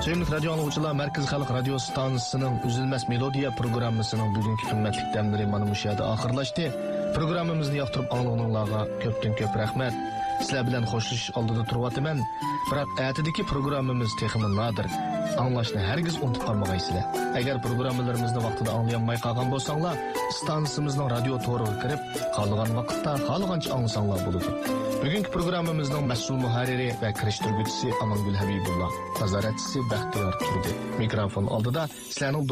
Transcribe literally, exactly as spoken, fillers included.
Sevimli radyo anlıqçılar, Merkez Xalq Radio Stansiyasının Üzülmez Melodiya programmasının bugünkü qimmatli damlari mana bu yerda oxirlashdi. Programmamizni yoqtirib anglag'anlarga ko'pdan ko'p rahmat. Sizlar bilan xo'shlashish oldida turyapman. Biroq ertadagi programmamiz texmi nodir. Anglashni hargiz unutib qolmagaysizlar. Agar programmalarimizni vaqtida anglayolmay qolgan bo'lsanglar, stansiyamizning radio to'riga kirib, qolgan vaqtda xohlagancha anglasanglar bo'ladi. Bugünkü programmamızın mas'ul muharriri ve kirishtiruvchisi Amangul Habibullah, nazoratchisi Baxtiyor Turdi. Mikrofon oldida sizlarning